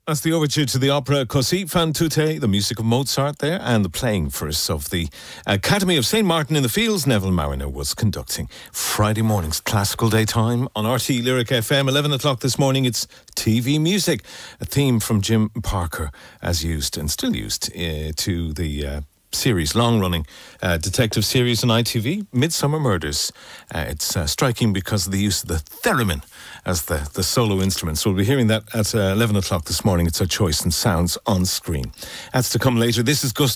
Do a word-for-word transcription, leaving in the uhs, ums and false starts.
That's the overture to the opera Così fan tutte, the music of Mozart there, and the playing first of the Academy of Saint Martin in the Fields. Neville Marriner was conducting. Friday morning's classical daytime on R T Lyric F M. eleven o'clock this morning, it's T V music. A theme from Jim Parker, as used and still used uh, to the uh, series, long-running uh, detective series on I T V, Midsummer Murders. Uh, it's uh, striking because of the use of the theremin as the, the solo instrument. So we'll be hearing that at uh, eleven o'clock this morning. It's our choice and sounds on screen. That's to come later. This is Gus